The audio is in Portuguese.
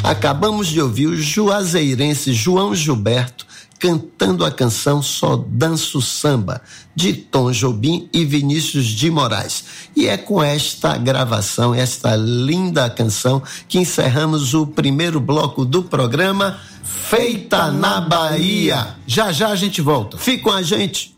Acabamos de ouvir o juazeirense João Gilberto cantando a canção Só Danço Samba, de Tom Jobim e Vinícius de Moraes. E é com esta gravação, esta linda canção, que encerramos o primeiro bloco do programa Feita na Bahia. Já já a gente volta. Fique com a gente.